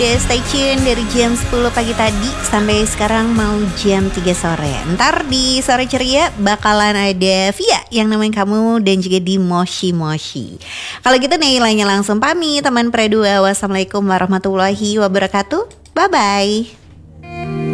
Stay tune dari jam 10 pagi tadi sampai sekarang mau jam 3 sore. Ntar di Sore Ceria bakalan ada Via yang nemenin kamu dan juga di Moshi Moshi. Kalau gitu Nailanya langsung pamit teman Pre2. Wassalamualaikum warahmatullahi wabarakatuh. Bye-bye.